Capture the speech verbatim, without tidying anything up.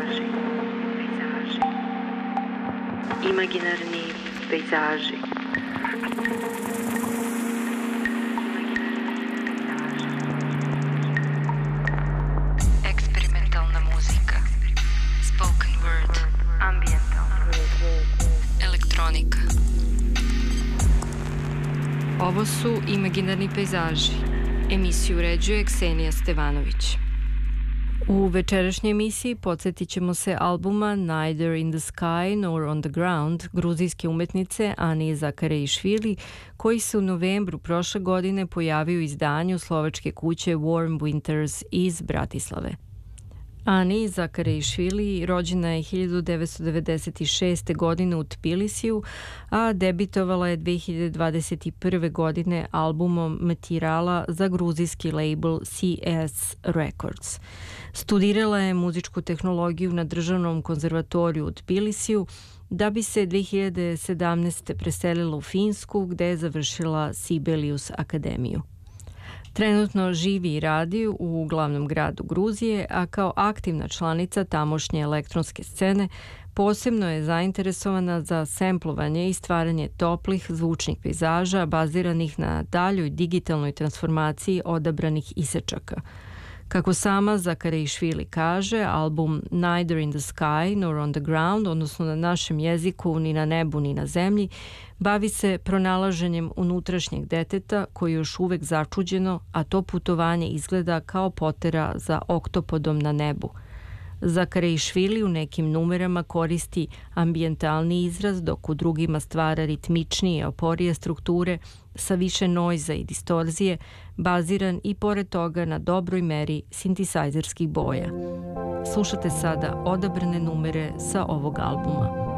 pejzaži, pejzaži, imaginarni pejzaži. Eksperimentalna muzika, spoken word, ambientalna, elektronika. Ovo su imaginarni pejzaži. Emisiju uređuje Ksenija Stevanović. U večerašnjoj emisiji podsjetit ćemo se albuma Neither in the Sky nor on the Ground gruzijske umetnice Ani Zakarejšvili, koji se u novembru prošle godine pojavio u izdanju slovačke kuće Warm Winters iz Bratislave. Ani Zakarejšvili rođena je hiljadu devetsto devedeset šeste. godine u Tbilisiju, a debitovala je dve hiljade dvadeset prve. godine albumom Matirala za gruzijski label C S Records. Studirala je muzičku tehnologiju na Državnom konzervatoriju u Tbilisiju, da bi se dve hiljade sedamnaeste. preselila u Finsku, gde je završila Sibelius akademiju. Trenutno živi i radi u glavnom gradu Gruzije, a kao aktivna članica tamošnje elektronske scene posebno je zainteresovana za semplovanje i stvaranje toplih zvučnih pejzaža baziranih na daljoj digitalnoj transformaciji odabranih isečaka. Kako sama Zakarejšvili kaže, album Neither in the Sky nor on the Ground, odnosno na našem jeziku ni na nebu ni na zemlji, bavi se pronalaženjem unutrašnjeg deteta koji još uvek začuđeno, a to putovanje izgleda kao potera za oktopodom na nebu. Zakarejšvili u nekim numerama koristi ambijentalni izraz, dok u drugima stvara ritmičnije, oporije strukture sa više nojza i distorzije, baziran i pored toga na dobroj meri sintisajzerskih boja. Slušate sada odabrane numere sa ovog albuma.